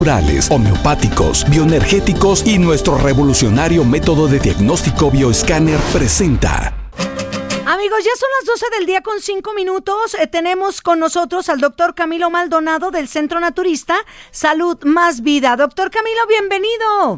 naturales, homeopáticos, bioenergéticos y nuestro revolucionario método de diagnóstico bioescáner presenta. Amigos, ya son las 12 del día con 5 minutos. Tenemos con nosotros al doctor Camilo Maldonado del Centro Naturista Salud Más Vida. Doctor Camilo, bienvenido.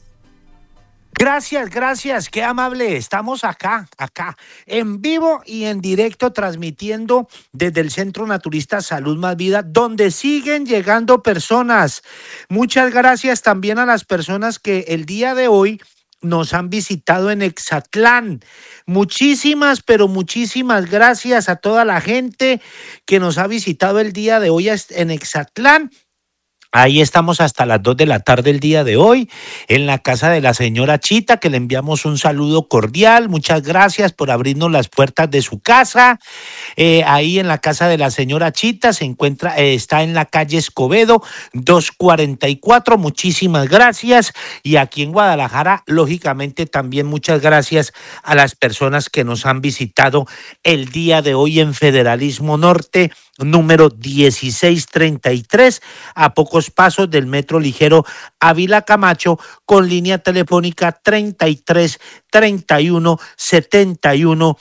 Gracias, qué amable. Estamos acá, en vivo y en directo, transmitiendo desde el Centro Naturista Salud Más Vida, donde siguen llegando personas. Muchas gracias también a las personas que el día de hoy nos han visitado en Exatlán. Muchísimas, pero muchísimas gracias a toda la gente que nos ha visitado el día de hoy en Exatlán. Ahí estamos hasta las 2 de la tarde el día de hoy, en la casa de la señora Chita, que le enviamos un saludo cordial. Muchas gracias por abrirnos las puertas de su casa. Ahí en la casa de la señora Chita se encuentra, está en la calle Escobedo, 244. Muchísimas gracias. Y aquí en Guadalajara, lógicamente, también muchas gracias a las personas que nos han visitado el día de hoy en Federalismo Norte, número 1633, a pocos pasos del metro ligero Ávila Camacho, con línea telefónica 33 31 71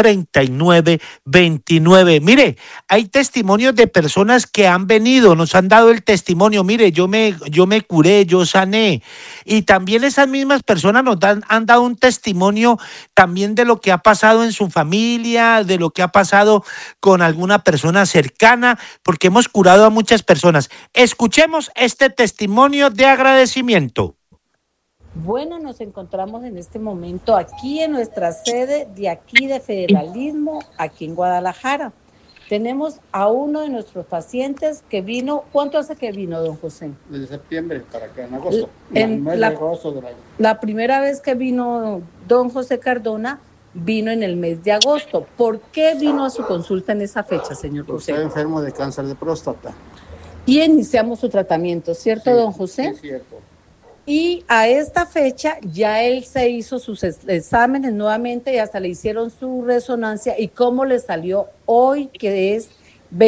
39 29. Mire, hay testimonios de personas que han venido, nos han dado el testimonio. Mire, yo me curé, yo sané. Y también esas mismas personas han dado un testimonio también de lo que ha pasado en su familia, de lo que ha pasado con alguna persona cercana, porque hemos curado a muchas personas. Escuchemos este testimonio de agradecimiento. Bueno, nos encontramos en este momento aquí en nuestra sede de aquí de Federalismo, aquí en Guadalajara. Tenemos a uno de nuestros pacientes que vino. ¿Cuánto hace que vino, don José? Desde septiembre para acá, en agosto. En agosto del año. La primera vez que vino don José Cardona vino en el mes de agosto. ¿Por qué vino a su consulta en esa fecha, señor José? Estoy enfermo de cáncer de próstata. Y iniciamos su tratamiento, ¿cierto, sí, don José? Sí, cierto. Y a esta fecha ya él se hizo sus exámenes nuevamente y hasta le hicieron su resonancia. ¿Y cómo le salió hoy, que es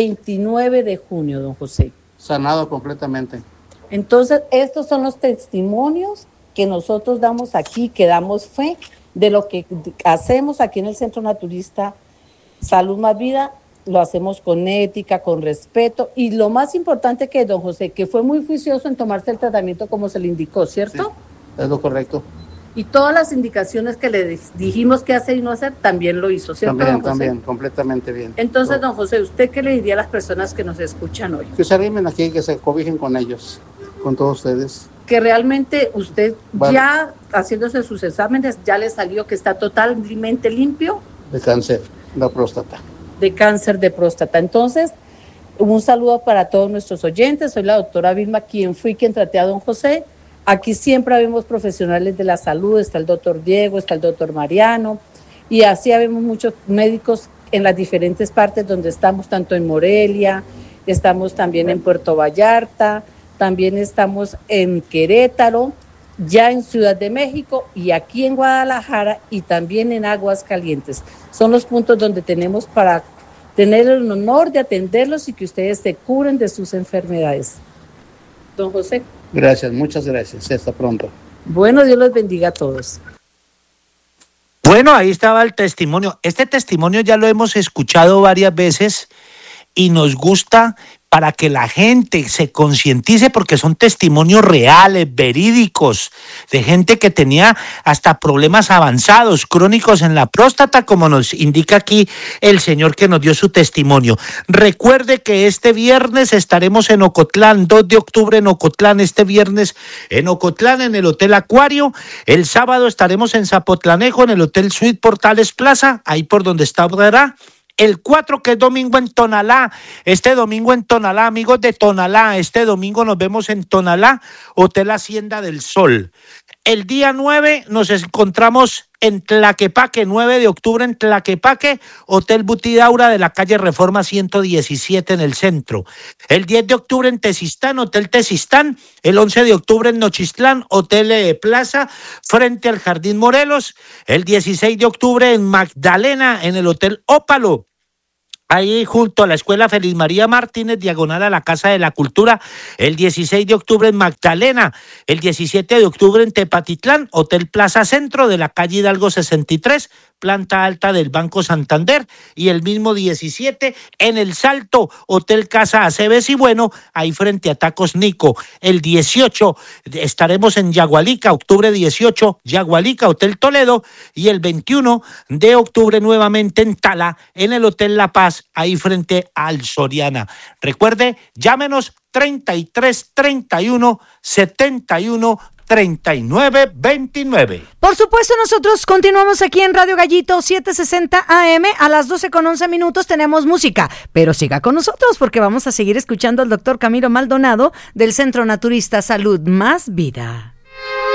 29 de junio, don José? Sanado completamente. Entonces, estos son los testimonios que nosotros damos aquí, que damos fe de lo que hacemos aquí en el Centro Naturista Salud Más Vida. Lo hacemos con ética, con respeto, y lo más importante que don José, que fue muy juicioso en tomarse el tratamiento como se le indicó, ¿cierto? Sí, es lo correcto. Y todas las indicaciones que le dijimos qué hacer y no hacer, también lo hizo, ¿cierto, don José? También, completamente bien. Entonces, don José, ¿usted qué le diría a las personas que nos escuchan hoy? Que se arrimen aquí, que se cobijen con ellos, con todos ustedes. Que realmente usted ya haciéndose sus exámenes, ya le salió que está totalmente limpio. De cáncer, la próstata. De cáncer de próstata. Entonces, un saludo para todos nuestros oyentes. Soy la doctora Vilma, quien traté a don José. Aquí siempre habemos profesionales de la salud, está el doctor Diego, está el doctor Mariano, y así habemos muchos médicos en las diferentes partes donde estamos, tanto en Morelia, estamos también en Puerto Vallarta, también estamos en Querétaro, ya en Ciudad de México y aquí en Guadalajara y también en Aguascalientes. Son los puntos donde tenemos para tener el honor de atenderlos y que ustedes se curen de sus enfermedades. Don José. Gracias, muchas gracias. Hasta pronto. Bueno, Dios los bendiga a todos. Bueno, ahí estaba el testimonio. Este testimonio ya lo hemos escuchado varias veces y nos gusta para que la gente se concientice, porque son testimonios reales, verídicos, de gente que tenía hasta problemas avanzados, crónicos en la próstata, como nos indica aquí el señor que nos dio su testimonio. Recuerde que este viernes estaremos en Ocotlán, 2 de octubre en Ocotlán, este viernes en Ocotlán, en el Hotel Acuario. El sábado estaremos en Zapotlanejo, en el Hotel Suite Portales Plaza, ahí por donde está Obradá. El 4, que es domingo, en Tonalá. Este domingo en Tonalá, amigos de Tonalá, este domingo nos vemos en Tonalá, Hotel Hacienda del Sol. El día 9 nos encontramos en Tlaquepaque, 9 de octubre en Tlaquepaque, Hotel Butidaura de la calle Reforma 117 en el centro. El 10 de octubre en Tezistán, Hotel Tezistán. El 11 de octubre en Nochistlán, Hotel Plaza, frente al Jardín Morelos. El 16 de octubre en Magdalena, en el Hotel Ópalo. ahí junto a la Escuela Feliz María Martínez, diagonal a la Casa de la Cultura, el 16 de octubre en Magdalena, el 17 de octubre en Tepatitlán, Hotel Plaza Centro de la calle Hidalgo 63, planta alta del Banco Santander, y el mismo 17 en El Salto, Hotel Casa Aceves y Bueno, ahí frente a Tacos Nico. El 18 estaremos en Yagualica, octubre 18, Yagualica, Hotel Toledo, y el 21 de octubre nuevamente en Tala, en el Hotel La Paz, ahí frente al Soriana. Recuerde, llámenos 33 31 71 39 29. Por supuesto, nosotros continuamos aquí en Radio Gallito 760 AM. A las 12:11 tenemos música, pero siga con nosotros porque vamos a seguir escuchando al doctor Camilo Maldonado del Centro Naturista Salud Más Vida.